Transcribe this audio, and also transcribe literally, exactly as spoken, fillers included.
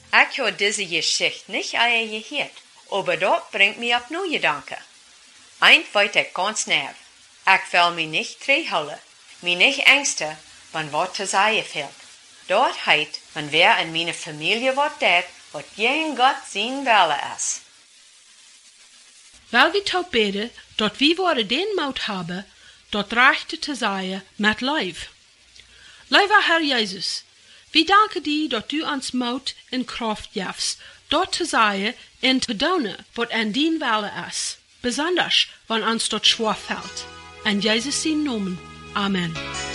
Ich habe diese Geschichte nicht eier gehört, aber dort bringt mich auf neue Gedanken. Eint weet ich ganz näher. Ich will mich nicht trehallen, mich nicht ängsten, wenn was zu sagen fällt. Dort heit, wenn wer in meine Familie was tät, wat jeden Gott zien welle is. Weil wir taub beten, dort wie wir den Maut haben, dort rechte zu sein mit Leib. Lieber Herr Jesus, wir danken dir, dass du uns Maut in Kraft gibst, dort zu sein und zu tun, was an dein Wille ist, besonders, wenn uns dort schwer fällt. In Jesus' Namen. Amen.